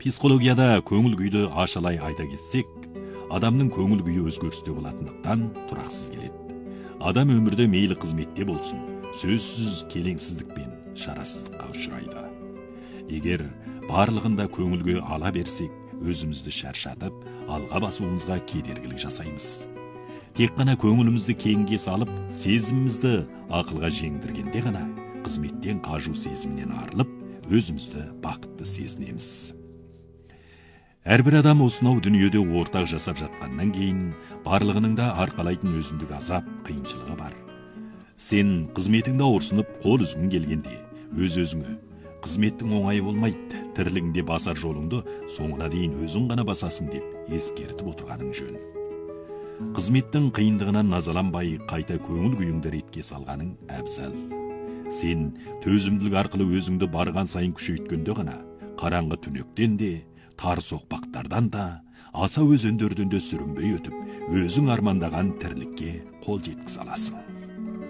Психологияда көңіл күйді ашалай айта кетсек, адамның көңіл күйі өзгерісте болатындықтан тұрақсыз келеді. Адам өмірде мейлі қызметте болсын, сөзсіз келеңсіздік пен шарасыздыққа ұшырайды. Егер барлығында көңілге ала берсек, өзімізді шаршатып, алға басуымызға кедергілік жасаймыз. Тек қана көңілімізді кеңге салып, сезімімізді ақылға жеңдіргенде ғана қызметтен қажу сезімінен арылып, өзімізді бақытты сезінеміз. Әрбір адам осынау дүниеде ортақ жасап жатқаннан кейін, барлығының да арқалайтын өзіндік азап, қиыншылығы бар. Сен қызметіңді ауырсынып, қол үзгің келгенде, өз-өзіңе, қызметтің оңай болмайды, тірлігіңде басар жолыңды соңына дейін өзің ғана басасың деп ескертіп отырғаның жөн. Қызметтің қиындығынан назаланбай, қайта көңіл күйіңді ретке салғаның әбзал. Сен төзімділік арқылы өзіңді барған сайын күшейткенде ғана, қараңғы түнектен де, тар соқпақтардан да, аса өзендерден де сүрінбей өтіп, өзің армандаған тірлікке қол жеткізе аласың.